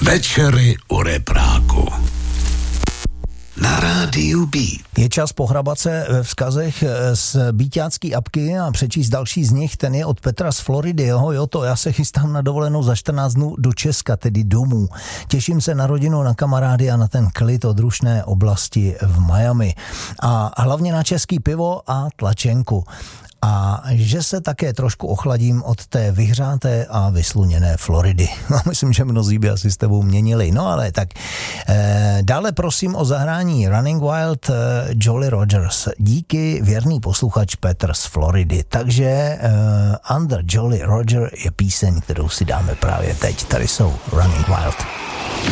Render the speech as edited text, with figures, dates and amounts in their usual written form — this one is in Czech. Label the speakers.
Speaker 1: Večery u repráku. Na rádiu Beat.
Speaker 2: Je čas pohrabat se ve vzkazech z Beatácký apky a přečíst další z nich. Ten je od Petra z Floridy. Jo, to já se chystám na dovolenou za 14 dnů do Česka, tedy domů. Těším se na rodinu, na kamarády a na ten klid odrušné oblasti v Miami. A hlavně na český pivo a tlačenku. A že se také trošku ochladím od té vyhřáté a vysluněné Floridy. Myslím, že mnozí by asi s tebou měnili. No ale tak. Dále prosím o zahrání Running Wild Jolly Rogers. Díky, věrný posluchač Petr z Floridy. Takže Under Jolly Roger je píseň, kterou si dáme právě teď. Tady jsou Running Wild.